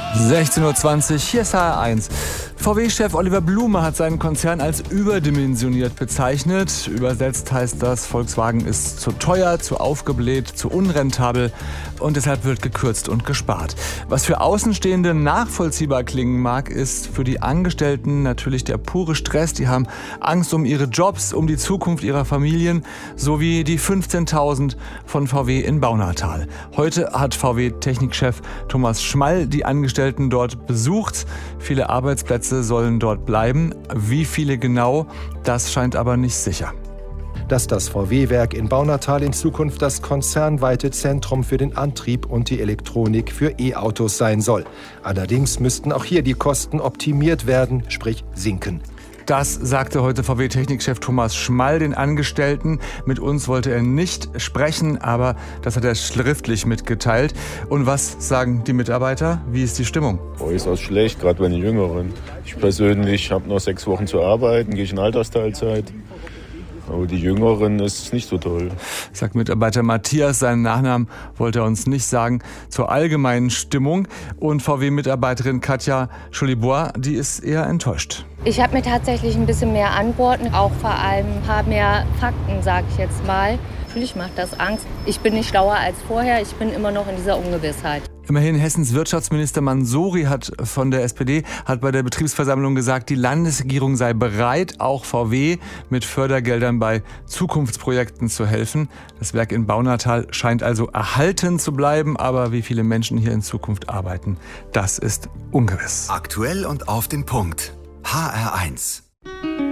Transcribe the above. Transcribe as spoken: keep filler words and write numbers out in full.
sechzehn Uhr zwanzig, hier ist H R eins. V W-Chef Oliver Blume hat seinen Konzern als überdimensioniert bezeichnet. Übersetzt heißt das, Volkswagen ist zu teuer, zu aufgebläht, zu unrentabel und deshalb wird gekürzt und gespart. Was für Außenstehende nachvollziehbar klingen mag, ist für die Angestellten natürlich der pure Stress. Die haben Angst um ihre Jobs, um die Zukunft ihrer Familien sowie die fünfzehntausend von V W in Baunatal. Heute hat V W-Technikchef Thomas Schmall die Angestellten dort besucht. Viele Arbeitsplätze sollen dort bleiben. Wie viele genau, das scheint aber nicht sicher. Dass das V W-Werk in Baunatal in Zukunft das konzernweite Zentrum für den Antrieb und die Elektronik für E-Autos sein soll. Allerdings müssten auch hier die Kosten optimiert werden, sprich sinken. Das sagte heute V W-Technikchef Thomas Schmall den Angestellten. Mit uns wollte er nicht sprechen, aber das hat er schriftlich mitgeteilt. Und was sagen die Mitarbeiter? Wie ist die Stimmung? Äußerst schlecht, gerade bei den Jüngeren. Ich persönlich habe noch sechs Wochen zu arbeiten, gehe ich in Altersteilzeit. Aber die Jüngeren ist es nicht so toll. Sagt Mitarbeiter Matthias, seinen Nachnamen wollte er uns nicht sagen. Zur allgemeinen Stimmung. Und V W-Mitarbeiterin Katja Scholibois, die ist eher enttäuscht. Ich habe mir tatsächlich ein bisschen mehr Antworten, auch vor allem ein paar mehr Fakten, sage ich jetzt mal. Natürlich macht das Angst. Ich bin nicht schlauer als vorher, ich bin immer noch in dieser Ungewissheit. Immerhin Hessens Wirtschaftsminister Mansouri hat von der S P D hat bei der Betriebsversammlung gesagt, die Landesregierung sei bereit, auch V W mit Fördergeldern bei Zukunftsprojekten zu helfen. Das Werk in Baunatal scheint also erhalten zu bleiben, aber wie viele Menschen hier in Zukunft arbeiten, das ist ungewiss. Aktuell und auf den Punkt. H R eins.